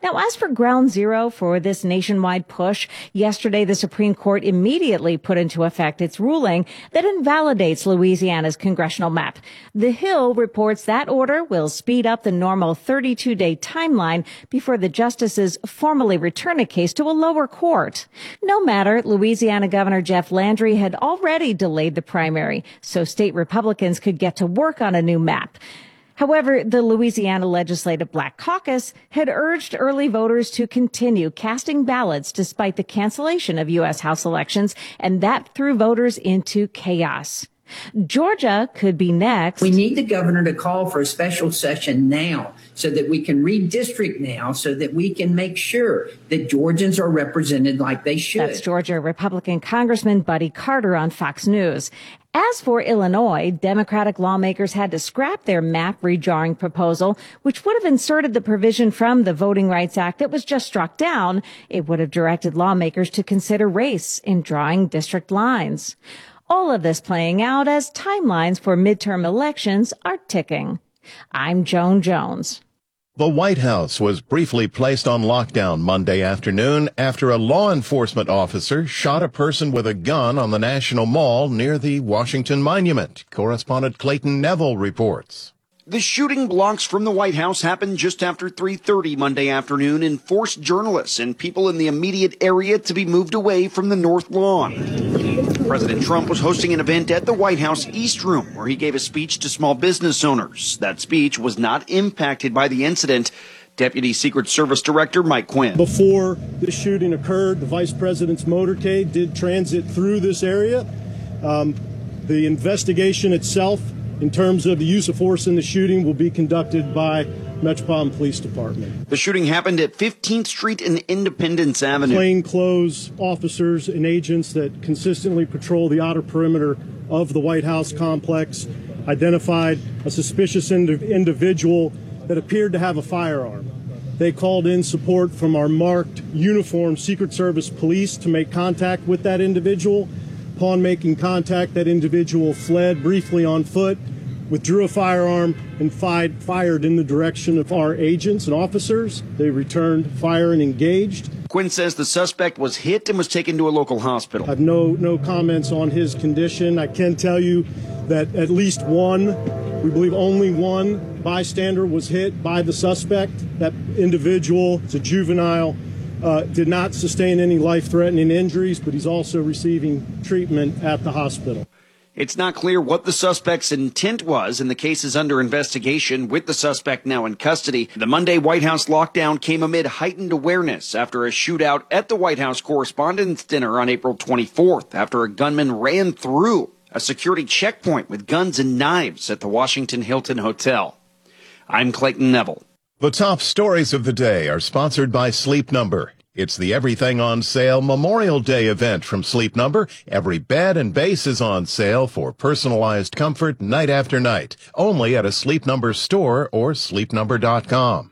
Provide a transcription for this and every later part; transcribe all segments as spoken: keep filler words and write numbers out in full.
Now, as for ground zero for this nationwide push, yesterday the Supreme Court immediately put into effect its ruling that invalidates Louisiana's congressional map. The Hill reports that order will speed up the normal thirty-two day timeline before the justices formally return a case to a lower court. No matter, Louisiana Governor Jeff Landry had already delayed the primary, so state Republicans could get to work on a new map. However, the Louisiana Legislative Black Caucus had urged early voters to continue casting ballots despite the cancellation of U S House elections, and that threw voters into chaos. Georgia could be next. We need the governor to call for a special session now so that we can redistrict now so that we can make sure that Georgians are represented like they should. That's Georgia Republican Congressman Buddy Carter on Fox News. As for Illinois, Democratic lawmakers had to scrap their map redrawing proposal, which would have inserted the provision from the Voting Rights Act that was just struck down. It would have directed lawmakers to consider race in drawing district lines. All of this playing out as timelines for midterm elections are ticking. I'm Joan Jones. The White House was briefly placed on lockdown Monday afternoon after a law enforcement officer shot a person with a gun on the National Mall near the Washington Monument. Correspondent Clayton Neville reports. The shooting blocks from the White House happened just after three thirty Monday afternoon and forced journalists and people in the immediate area to be moved away from the North Lawn. President Trump was hosting an event at the White House East Room where he gave a speech to small business owners. That speech was not impacted by the incident. Deputy Secret Service Director Mike Quinn. Before the shooting occurred, the Vice President's motorcade did transit through this area. Um, the investigation itself, in terms of the use of force in the shooting, will be conducted by Metropolitan Police Department. The shooting happened at fifteenth Street and Independence Avenue. Plainclothes officers and agents that consistently patrol the outer perimeter of the White House complex identified a suspicious ind- individual that appeared to have a firearm. They called in support from our marked uniformed Secret Service police to make contact with that individual. Upon making contact, that individual fled briefly on foot, withdrew a firearm, and fired, fired in the direction of our agents and officers. They returned fire and engaged. Quinn says the suspect was hit and was taken to a local hospital. I have no, no comments on his condition. I can tell you that at least one, we believe only one bystander was hit by the suspect. That individual is a juvenile. Uh, did not sustain any life-threatening injuries, but he's also receiving treatment at the hospital. It's not clear what the suspect's intent was, and the case is under investigation with the suspect now in custody. The Monday White House lockdown came amid heightened awareness after a shootout at the White House Correspondents' Dinner on April twenty-fourth after a gunman ran through a security checkpoint with guns and knives at the Washington Hilton Hotel. I'm Clayton Neville. The top stories of the day are sponsored by Sleep Number. It's the Everything on Sale Memorial Day event from Sleep Number. Every bed and base is on sale for personalized comfort night after night. Only at a Sleep Number store or sleep number dot com.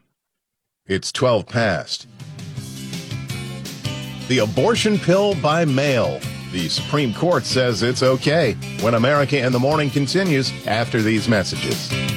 It's twelve past. The abortion pill by mail. The Supreme Court says it's okay. When America in the Morning continues after these messages.